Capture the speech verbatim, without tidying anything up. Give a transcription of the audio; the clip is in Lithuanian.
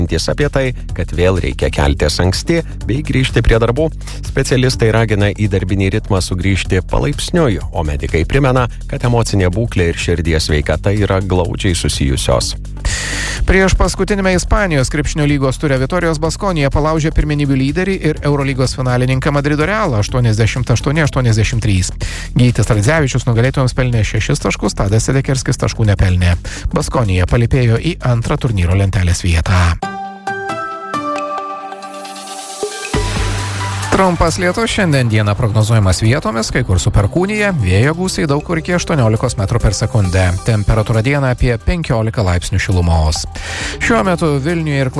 Mintys apie tai, kad vėl reikia keltis anksti bei grįžti prie darbų. Specialistai ragina į darbinį ritmą sugrįžti palaipsniui, o medikai primena, kad emocinė būklė ir širdies sveikata yra glaudžiai susijusios. Prieš paskutinėme Ispanijos krepšinio lygos ture Vitorijos Baskonija palaužė pirmenybių lyderį ir Eurolygos finalininką Madrido Realą aštuoniasdešimt aštuoni aštuoniasdešimt trys. Gytis Radzevičius nugalėtojams pelnė šešis taškus, Tadas Sedekerskis taškų nepelnė. Baskonija palipėjo į antrą turnyro lentelės vietą. Trumpas lietus šiandien dieną prognozuojamas vietomis, kai kur su perkūnija, vėjo gūsiai daug kur iki aštuoniolikos metrų per sekundę. Temperatūra dieną apie penkiolika laipsnių šilumos. Šiuo metu Vilniuje ir